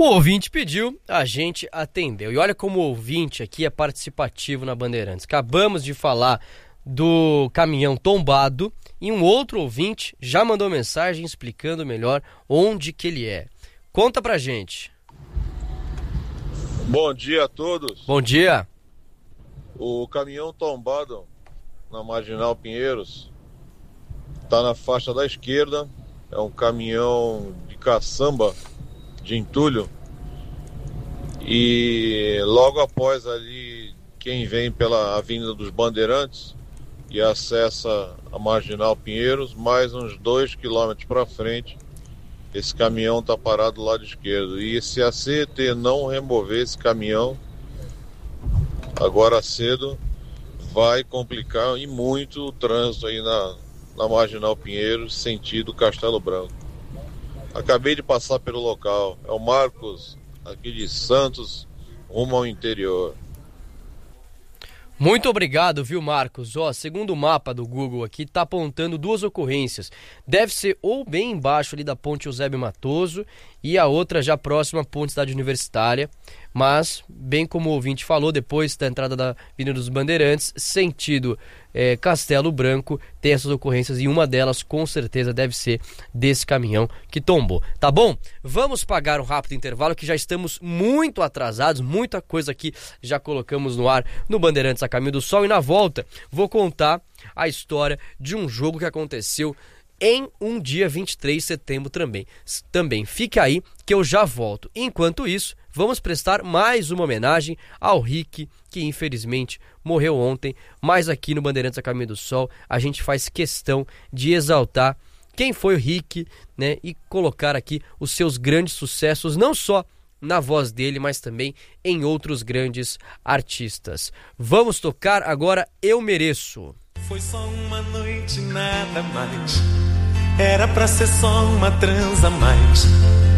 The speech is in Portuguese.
O ouvinte pediu, a gente atendeu. E olha como o ouvinte aqui é participativo na Bandeirantes. Acabamos de falar do caminhão tombado e um outro ouvinte já mandou mensagem explicando melhor onde que ele é. Conta pra gente. Bom dia a todos. Bom dia. O caminhão tombado na Marginal Pinheiros está na faixa da esquerda. É um caminhão de caçamba de entulho. E logo após ali, quem vem pela Avenida dos Bandeirantes e acessa a Marginal Pinheiros, mais uns 2 quilômetros para frente, esse caminhão está parado do lado esquerdo. E se a CET não remover esse caminhão agora cedo, vai complicar e muito o trânsito aí na Marginal Pinheiros, sentido Castelo Branco. Acabei de passar pelo local. É o Marcos, aqui de Santos, rumo ao interior. Muito obrigado, viu, Marcos? Segundo o mapa do Google aqui, tá apontando 2 ocorrências. Deve ser ou bem embaixo ali da ponte Eusébio Matoso e a outra já próxima à ponte Cidade Universitária. Mas, bem como o ouvinte falou, depois da entrada da Avenida dos Bandeirantes, sentido Castelo Branco, tem essas ocorrências e uma delas com certeza deve ser desse caminhão que tombou. Tá bom? Vamos pagar um rápido intervalo que já estamos muito atrasados, muita coisa aqui já colocamos no ar no Bandeirantes a Caminho do Sol e na volta vou contar a história de um jogo que aconteceu em um dia 23 de setembro também. Fique aí que eu já volto. Enquanto isso, vamos prestar mais uma homenagem ao Rick, que infelizmente morreu ontem, mas aqui no Bandeirantes a Caminho do Sol a gente faz questão de exaltar quem foi o Rick, né, e colocar aqui os seus grandes sucessos, não só na voz dele, mas também em outros grandes artistas. Vamos tocar agora Eu Mereço. Foi só uma noite, nada mais. Era pra ser só uma transa a mais.